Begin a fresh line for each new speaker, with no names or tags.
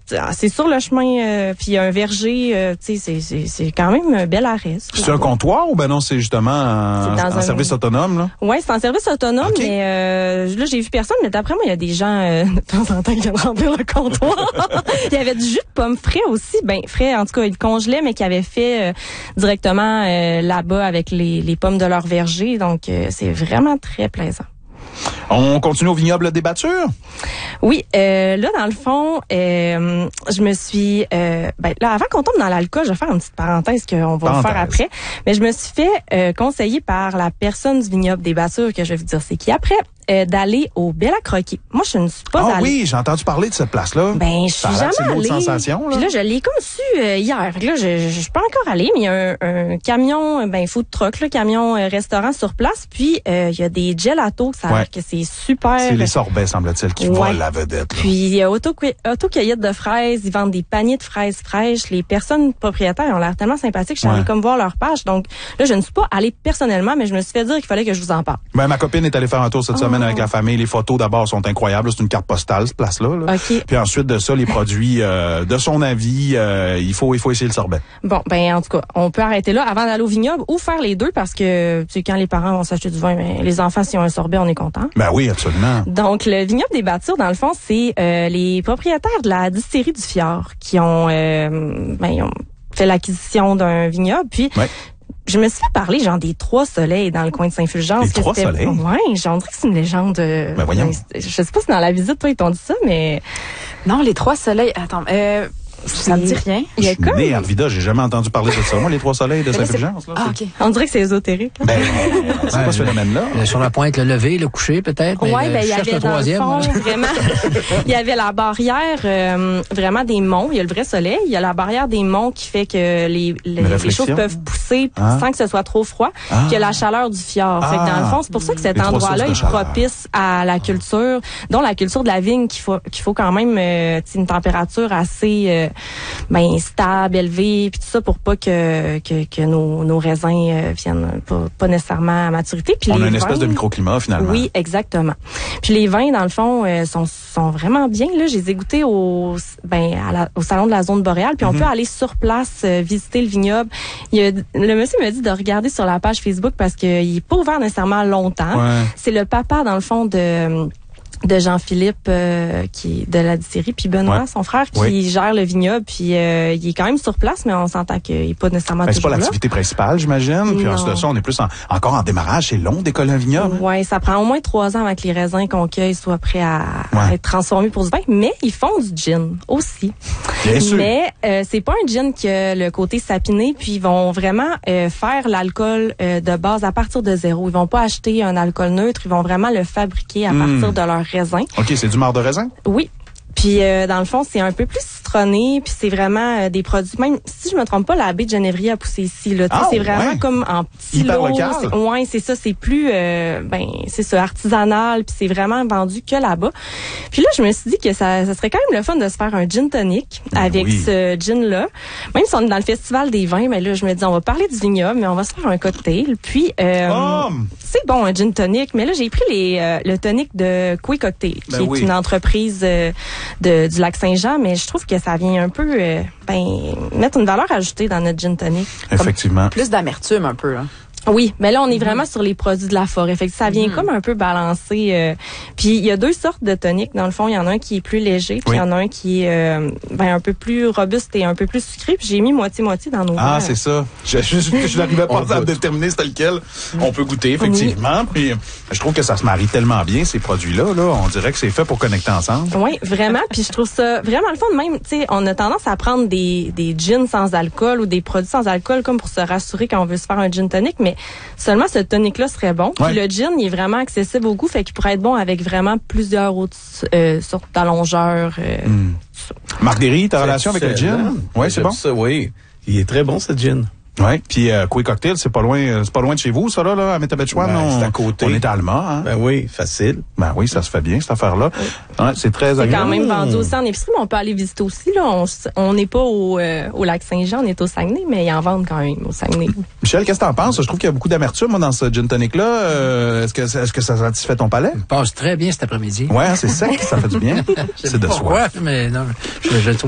c'est sur le chemin, puis il y a un verger, tu sais, c'est quand même un bel arrêt.
C'est un comptoir ou ben non, c'est justement en service autonome, là?
Oui, c'est en service autonome, mais là, j'ai vu personne, mais d'après moi, il y a des gens de temps en temps qui viennent remplir le comptoir. Il y avait du jus de pomme frais aussi, ben frais, en tout cas, ils congelaient, mais qui avaient fait directement là-bas avec les pommes de leur verger, donc c'est vraiment très plaisant.
On continue au vignoble des Battures?
Oui, là dans le fond, je me suis là avant qu'on tombe dans l'alcool, je vais faire une petite parenthèse qu'on va faire après, mais je me suis fait conseiller par la personne du vignoble des Battures que je vais vous dire c'est qui après. D'aller au Bella Croquet. Moi, je ne suis pas allée.
Ah oui, j'ai entendu parler de cette place-là.
Ben, je suis jamais allée.
Sensation, là.
Puis là, je l'ai comme su hier. Fait que là, je suis pas encore allée, mais il y a un camion, food truck, là, camion restaurant sur place. Puis il y a des gelatos, ça a l'air que c'est super.
C'est les sorbets, semble-t-il, qui volent la vedette. Là.
Puis il y a auto-cueillette de fraises. Ils vendent des paniers de fraises fraîches. Les personnes propriétaires ont l'air tellement sympathiques. Je suis allée comme voir leur page. Donc là, je ne suis pas allée personnellement, mais je me suis fait dire qu'il fallait que je vous en parle.
Ben, ma copine est allée faire un tour cette semaine avec la famille. Les photos d'abord sont incroyables. C'est une carte postale, cette place-là. Là.
Okay.
Puis ensuite de ça, les produits, de son avis, il faut essayer le sorbet.
Bon, ben en tout cas, on peut arrêter là avant d'aller au vignoble ou faire les deux parce que tu sais, quand les parents vont s'acheter du vin, ben, les enfants, s'ils ont un sorbet, on est content.
Ben oui, absolument.
Donc, le vignoble des Battures, dans le fond, c'est les propriétaires de la distillerie du Fjord qui ont, ils ont fait l'acquisition d'un vignoble. Puis, je me suis fait parler, genre, des Trois Soleils dans le coin de Saint-Fulgence.
Les Trois Soleils?
Ouais, j'en dirais que c'est une légende.
Ben voyons.
Je sais pas si dans la visite, toi, ils t'ont dit ça, mais...
Non, les Trois Soleils... Attends, ça me dit rien.
Il y a comme...
Né à Arvida, j'ai jamais entendu parler de ça. Moi, les Trois Soleils de Saint-Fulgence. Là,
OK.
On dirait que c'est ésotérique. Hein?
Ben, c'est pas ce phénomène-là.
Sur la pointe, le lever, le coucher, peut-être.
Oui, ben, il y avait dans le fond, vraiment, il y avait la barrière, vraiment des monts. Il y a le vrai soleil. Il y a la barrière des monts qui fait que les choses peuvent pousser sans que ce soit trop froid. Puis il y a la chaleur du fjord. Fait que dans le fond, c'est pour ça que cet endroit-là est propice à la culture, dont la culture de la vigne qu'il faut quand même, une température assez, stable, élevée, puis tout ça pour pas que nos raisins viennent pas nécessairement à maturité. Puis
on a une
vins,
espèce de microclimat finalement.
Oui, exactement. Puis les vins, dans le fond, sont vraiment bien. Là, je les ai goûtés au salon de la zone boréale. Puis on peut aller sur place visiter le vignoble. Le monsieur m'a dit de regarder sur la page Facebook parce qu'il est pas ouvert nécessairement longtemps.
Ouais.
C'est le papa, dans le fond, de Jean-Philippe qui est de la distillerie, puis Benoît, son frère, qui gère le vignoble, puis il est quand même sur place, mais on s'entend qu'il n'est pas nécessairement toujours
c'est pas
là.
l'activité principale, j'imagine. Puis ensuite de ça, on est plus encore en démarrage. C'est long d'écoller un vignoble.
Oui, ça prend au moins 3 ans avant que les raisins qu'on cueille soient prêts à être transformés pour du vin, mais ils font du gin aussi.
Bien sûr.
Mais c'est pas un gin qui a le côté sapiné, puis ils vont vraiment faire l'alcool de base à partir de zéro. Ils vont pas acheter un alcool neutre, ils vont vraiment le fabriquer à partir de leur raisin.
OK, c'est du marc de raisin?
Oui. Puis dans le fond, c'est un peu plus citronné, puis c'est vraiment des produits. Même si je me trompe pas, la baie de Genévrier a poussé ici. Là, c'est vraiment comme en petit
hyper
lot.
local.
Ouais, c'est ça. C'est plus, c'est ça, artisanal, puis c'est vraiment vendu que là-bas. Puis là, je me suis dit que ça serait quand même le fun de se faire un gin tonic avec ce gin-là. Même si on est dans le festival des vins, mais là, je me dis, on va parler du vignoble, mais on va se faire un cocktail. Puis c'est bon un gin tonic, mais là, j'ai pris le tonic de Coué Cocktail, qui est une entreprise du Lac-Saint-Jean, mais je trouve que ça vient un peu mettre une valeur ajoutée dans notre gin tonic.
Effectivement.
Plus d'amertume un peu, là.
Oui, mais là, on est vraiment sur les produits de la forêt. Fait que ça vient comme un peu balancer. Puis il y a 2 sortes de toniques. Dans le fond, il y en a un qui est plus léger, puis il y en a un qui est un peu plus robuste et un peu plus sucré. Puis j'ai mis moitié-moitié dans nos verres.
Ah, c'est ça. Je n'arrivais pas à déterminer c'était lequel. On peut goûter, effectivement. Puis je trouve que ça se marie tellement bien, ces produits-là. Là. On dirait que c'est fait pour connecter ensemble.
Oui, vraiment. Puis je trouve ça vraiment le fun. Même, tu sais, on a tendance à prendre des gins sans alcool ou des produits sans alcool comme pour se rassurer quand on veut se faire un gin tonic, mais seulement ce tonic-là serait bon. Puis le gin, il est vraiment accessible au goût, fait qu'il pourrait être bon avec vraiment plusieurs autres sortes d'allongeurs.
Marc Derry, ta relation avec le gin? Oui, c'est bon?
Ça, oui. Il est très bon, ce gin.
Oui, puis Coué Cocktail, c'est pas loin de chez vous, ça, là, à Métabetchouane.
C'est à côté.
On est allemand, hein?
Ben oui, facile.
Ben oui, ça se fait bien, cette affaire-là. Ouais, c'est très agréable.
C'est quand même vendu aussi en épicerie, mais on peut aller visiter aussi, là. On n'est pas au Lac-Saint-Jean, on est au Saguenay, mais ils en vendent quand même au Saguenay.
Michel, qu'est-ce que t'en penses? Je trouve qu'il y a beaucoup d'amertume, moi, dans ce gin tonic-là. Est-ce que ça satisfait ton palais?
Il passe très bien cet après-midi.
Ouais, c'est sec, ça fait du bien. C'est de
soi. Mais non, je trouve